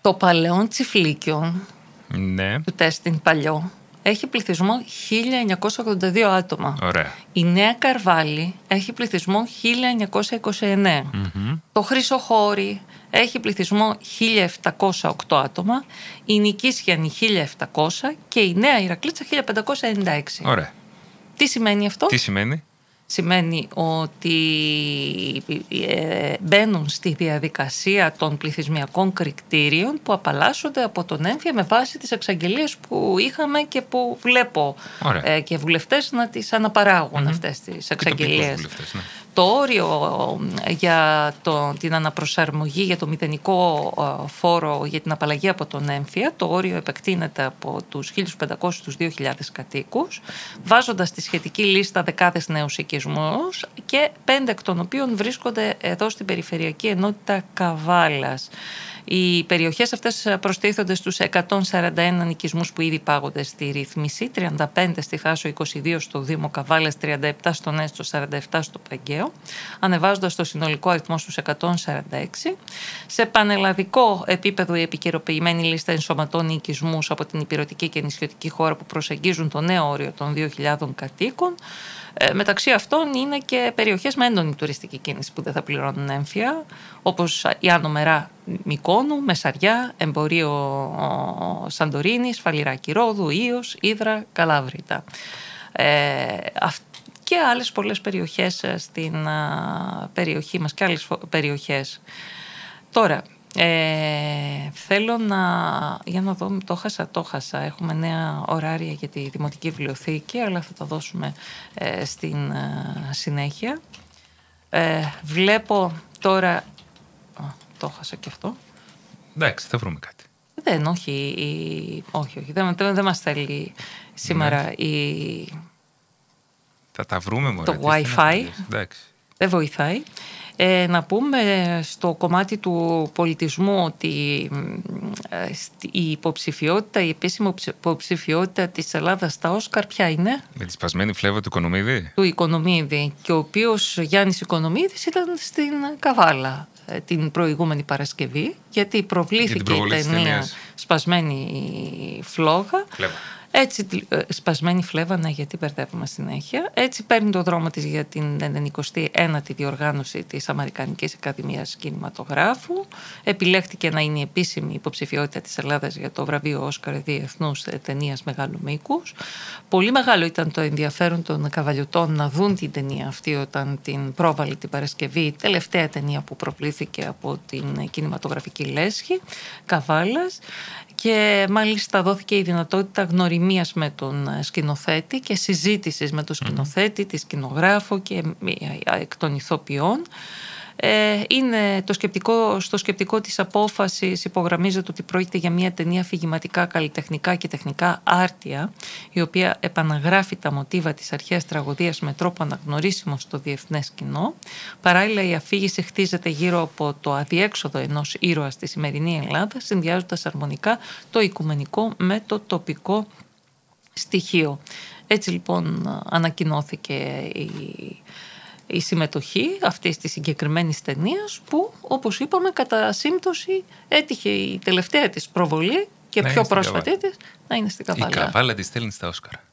Το Παλαιόν Τσιφλίκιον, Ναι. του τέστην παλιό, έχει πληθυσμό 1982 άτομα. Ωραία. Η Νέα Καρβάλη έχει πληθυσμό 1929. Το Χρυσοχώρι έχει πληθυσμό 1708 άτομα. Η Νικήσιανη 1700 και η Νέα Ηρακλήτσα 1596. Ωραία. Τι σημαίνει αυτό? Τι σημαίνει? Σημαίνει ότι μπαίνουν στη διαδικασία των πληθυσμιακών κριτήριων που απαλλάσσονται από τον έμφυα με βάση τις εξαγγελίες που είχαμε και που βλέπω και βουλευτές να τις αναπαράγουν αυτές τις εξαγγελίες. Ναι. Το όριο για την αναπροσαρμογή για το μηδενικό φόρο για την απαλλαγή από τον έμφυα, το όριο επεκτείνεται από τους 1.500 στους 2.000 κατοίκους, βάζοντας στη σχετική λίστα δεκάδες νέους οικισμούς και 5 εκ των οποίων βρίσκονται εδώ στην περιφερειακή ενότητα Καβάλας. Οι περιοχές αυτές προστίθονται στους 141 νοικισμούς που ήδη πάγονται στη ρύθμιση, 35 στη Θάσο, 22 στο Δήμο Καβάλας, 37 στον Έστω, 47 στο Παγκαίο, ανεβάζοντας το συνολικό αριθμό στους 146. Σε πανελλαδικό επίπεδο η επικαιροποιημένη λίστα ενσωματώνει οικισμούς από την υπηρετική και νησιωτική χώρα που προσεγγίζουν το νέο όριο των 2.000 κατοίκων. Μεταξύ αυτών είναι και περιοχές με έντονη τουριστική κίνηση που δεν θα πληρώνουν έμφυα, όπως η Άνω Μερά Μυκόνου, Μεσαριά, Εμπορίο Σαντορίνης, Φαλιράκι Ρόδου, Ήος, Ύδρα, Καλάβρητα. Και άλλες πολλές περιοχές στην περιοχή μας και άλλες περιοχές. Τώρα, θέλω για να δω, το χάσα. Έχουμε νέα ωράρια για τη Δημοτική Βιβλιοθήκη, αλλά θα τα δώσουμε στην συνέχεια. Βλέπω τώρα... το χάσα και αυτό. Εντάξει, θα βρούμε κάτι. Όχι, δεν μας θέλει σήμερα Θα τα βρούμε, μωρέ. Το Wi-Fi. Δεν βοηθάει. Να πούμε στο κομμάτι του πολιτισμού ότι η επίσημη υποψηφιότητα της Ελλάδας στα Όσκαρ ποια είναι? Με τη σπασμένη φλέβα του Οικονομίδη. Του Οικονομίδη, και ο οποίος Γιάννης Οικονομίδης ήταν στην Καβάλα την προηγούμενη Παρασκευή, γιατί προβλήθηκε η ταινία Σπασμένη Φλέβα. Έτσι, σπασμένη φλέβα, γιατί μπερδεύουμε συνέχεια. Έτσι παίρνει το δρόμο της για την 99η διοργάνωση της Αμερικανικής Ακαδημίας Κινηματογράφου. Επιλέχθηκε να είναι η επίσημη υποψηφιότητα της Ελλάδας για το βραβείο Όσκαρ Διεθνούς Ταινίας Μεγάλου Μήκους. Πολύ μεγάλο ήταν το ενδιαφέρον των καβαλιωτών να δουν την ταινία αυτή όταν την πρόβαλε την Παρασκευή, η τελευταία ταινία που προβλήθηκε από την κινηματογραφική λέσχη Καβάλας. Και μάλιστα δόθηκε η δυνατότητα γνωριμίας με τον σκηνοθέτη και συζήτησης με τον σκηνοθέτη, τη σκηνογράφο και εκ των ηθοποιών. Είναι στο σκεπτικό της απόφασης υπογραμμίζεται ότι πρόκειται για μια ταινία αφηγηματικά, καλλιτεχνικά και τεχνικά άρτια, η οποία επαναγράφει τα μοτίβα της αρχαίας τραγωδίας με τρόπο αναγνωρίσιμο στο διεθνές κοινό. Παράλληλα, η αφήγηση χτίζεται γύρω από το αδιέξοδο ενός ήρωα στη σημερινή Ελλάδα, συνδυάζοντας αρμονικά το οικουμενικό με το τοπικό στοιχείο. Έτσι λοιπόν ανακοινώθηκε η συμμετοχή αυτής της συγκεκριμένης ταινίας, που όπως είπαμε κατά σύμπτωση έτυχε η τελευταία της προβολή και πιο πρόσφατη της να είναι στην Καβάλα. Η Καβάλα τη στέλνει στα Όσκαρ.